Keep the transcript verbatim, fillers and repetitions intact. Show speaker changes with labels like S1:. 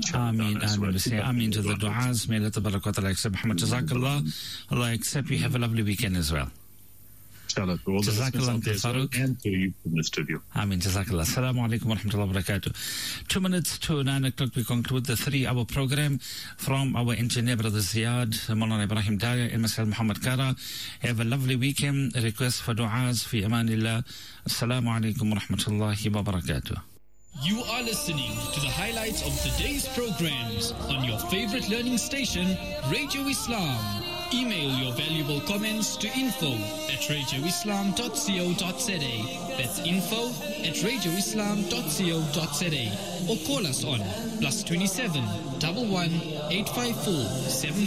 S1: Ameen, Ameen. We say Ameen to the du'as. May Allah Tabarakat Allah accept. Muhammad, Jazakallah. Allah accept. You have a lovely weekend as well.
S2: Inshallah, to all the listeners out there as well, and to you from the studio.
S1: Ameen, Jazakallah. Assalamu alaikum wa rahmatullahi wa barakatuh. Two minutes to nine o'clock, we conclude the three-hour program from our engineer, Brother Ziyad, Maulana Ibrahim Daya, and myself, Muhammad Kara. Have a lovely weekend. A request for du'as, fi amanillah. Assalamu alaikum wa rahmatullahi wa barakatuh.
S3: You are listening to the highlights of today's programs on your favorite learning station, Radio Islam. Email your valuable comments to info at radio islam dot co dot za. That's info at radio islam dot co dot za. Or call us on plus twenty-seven, one one, eight five four, seven